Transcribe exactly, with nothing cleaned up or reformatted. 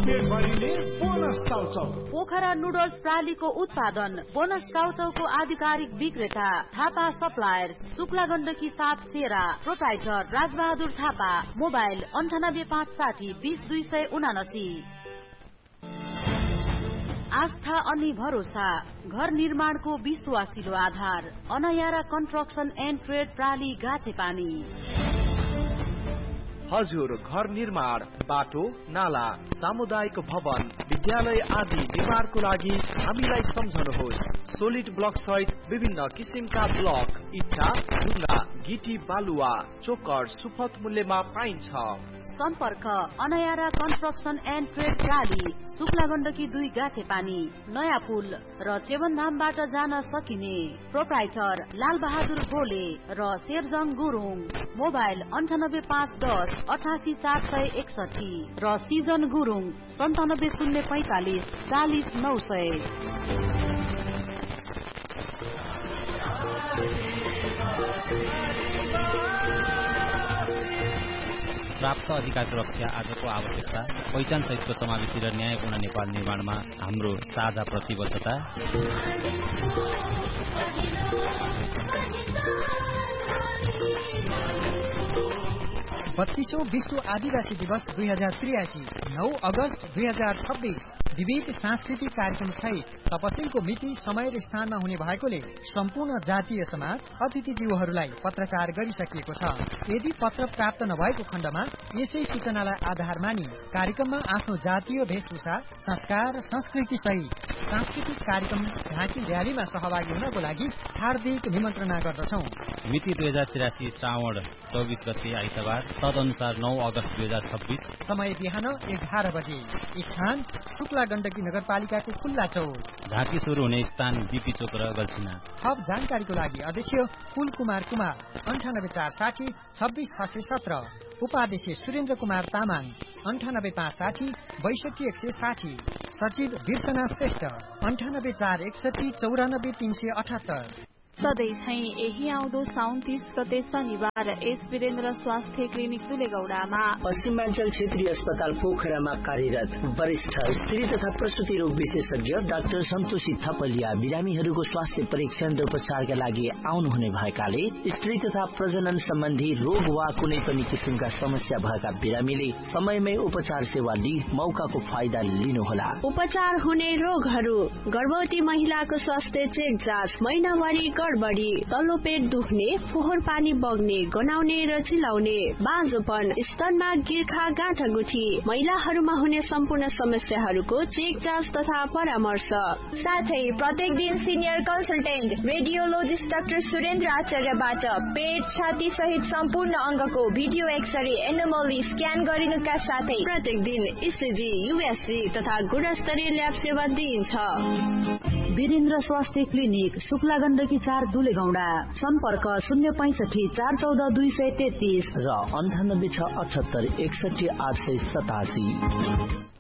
पेट भरिने bonus chow chow. Pokhara noodles प्रालीको उत्पादन, bonus चाउचाउको आधिकारिक विक्रेता थापा सप्लायर्स, शुक्ला गण्डकी सात सेरा, प्रोप्राइटर राजबहादुर थापा। मोबाइल अन्ठानब्बे पाँच साठी बीस दुई सय उनासी। आस्था अनि भरोसा, घर निर्माणको विश्वासिलो आधार, अनयारा कन्स्ट्रक्सन एन्ड ट्रेड प्राली गाछेपानी। हजुर, घर निर्माण, बाटो, नाला, सामुदायिक भवन, विद्यालय आदि निर्माणको लागि हामीलाई सम्झनुहोस्। सोलिड ब्लक सहित विभिन्न किसिमका ब्लक, इट्टा, ढुङ्गा, गिटी, बालुवा, चोकर सुपथ मूल्यमा पाइन्छ। सम्पर्क अनयारा construction and trade प्राली, Shukla Gandaki दुई गाछेपानी, नयाँ पुल र चेवनधामबाट जान सकिने। प्रोप्राइटर लाल बहादुर गोले र शेरजङ गुरुङ। मोबाइल अन्ठानब्बे पाँच दस अठासी चार सय एकसठी र सिजन गुरुङ सन्तानब्बे शून्य पैंतालिस चालिस नौ सय। प्राप्त अधिकार सुरक्षा आजको आवश्यकता, पहिचान सहितको समावेशी र न्यायपूर्ण नेपाल निर्माणमा हाम्रो साझा प्रतिबद्धता। बत्तीसौं विश्व आदिवासी दिवस दुई हजार त्रियासी नौ अगस्त दुई हजार छब्बीस विविध सांस्कृतिक कार्यक्रम सहित तपसिलको मिति समय र स्थानमा हुने भएकोले सम्पूर्ण जातीय समाज अतिथिज्यूहरूलाई पत्रकार गरिसकिएको छ। यदि पत्र प्राप्त नभएको खण्डमा यसै सूचनालाई आधार मानि कार्यक्रममा आफ्नो जातीय वेशभूषा, संस्कार, संस्कृति सहित सांस्कृतिक कार्यक्रम झाँकी र्यालीमा सहभागी हुनको लागि हार्दिक निमन्त्रणा गर्दछौ। मिति दुई हजार तिरासी श्रावण चौबिस गते आइतबार, तदनुसार नौ अगस्त दुई हजार छब्बीस। समय बिहान एघार बजे। स्थान शुक्ला गण्डकी नगरपालिकाको खुल्ला चौक। झाँकी शुरू हुने स्थान बीपी चोक र गल्छिना। थप जानकारीको लागि अध्यक्ष कुल कुमार कुमार अन्ठानब्बे चार साठी छब्बीस छ सय सत्र। उपाध्यक्ष सुरेन्द्र कुमार तामाङ अन्ठानब्बे पाँच साठी बैसठी एक सय साठी। सचिव बिर्सना श्रेष्ठ अन्ठानब्बे चार एकसठी चौरानब्बे तीन सय अठहत्तर। सधैँ झै यही आउँदो साउन तीस गते शनिबार एस वीरेन्द्र स्वास्थ्य क्लिनिक दुलेगौडामा पश्चिमाञ्चल क्षेत्रीय अस्पताल पोखरामा कार्यरत वरिष्ठ स्त्री तथा प्रसुति रोग विशेषज्ञ डाक्टर सन्तोषी थपलिया बिरामीहरूको स्वास्थ्य परीक्षण र उपचारका लागि आउनुहुने भएकाले स्त्री तथा प्रजनन सम्बन्धी रोग वा कुनै पनि किसिमका समस्या भएका बिरामीले समयमै उपचार सेवा लिई मौकाको फाइदा लिनुहोला। उपचार हुने रोगहरू: गर्भवती महिलाको स्वास्थ्य चेक जाँच, महिनावारी गडबडी, तल्लो पेट दुख्ने, फोहोर पानी बग्ने, गनाउने र चिलाउने, बाँझोपन, स्तनमा गिर्खा, गाँठागुठी, महिलाहरूमा हुने सम्पूर्ण समस्याहरूको चेक जाँच तथा परामर्श। साथै प्रत्येक दिन senior consultant radiologist doctor Surendra आचार्यबाट पेट, छाती सहित सम्पूर्ण अङ्गको भिडियो एक्सरे, एनोमली स्क्यान गरिनुका साथै प्रत्येक दिन इसिजी, युएसजी तथा गुणस्तरीय ल्याब सेवा दिइन्छ। वीरेन्द्र स्वास्थ्य क्लिनिक, शुक्ला गण्डकी चार दुलेगौडा। सम्पर्क शून्य पैंसठी चार चौध दुई सय तेत्तीस र अन्ठानब्बे छ अठहत्तर एकसठी आठ सय सतासी।